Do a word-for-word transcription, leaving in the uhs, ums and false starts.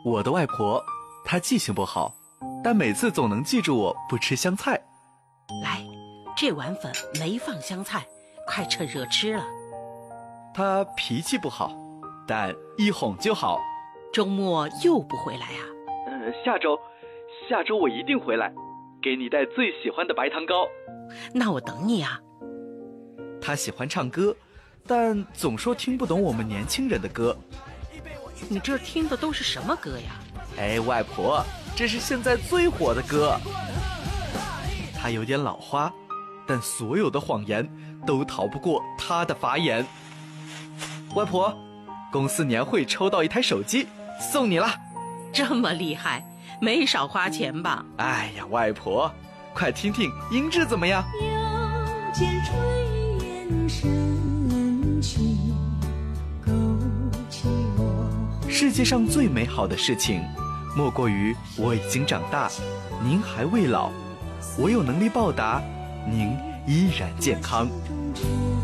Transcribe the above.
我的外婆，她记性不好，但每次总能记住我不吃香菜。 来，这碗粉没放香菜，快趁热吃了。 她脾气不好，但一哄就好。 周末又不回来啊？ 呃，下周，下周我一定回来，给你带最喜欢的白糖糕。 那我等你啊。 她喜欢唱歌，但总说听不懂我们年轻人的歌。 你这听的都是什么歌呀？ 哎，外婆，这是现在最火的歌。她有点老花，但所有的谎言都逃不过她的法眼。外婆，公司年会抽到一台手机，送你了。 这么厉害，没少花钱吧？ 哎呀，外婆，快听听音质怎么样？ 腰间炊烟升起，勾起我。 世界上最美好的事情，莫过于我已经长大，您还未老，我有能力报答，您依然健康。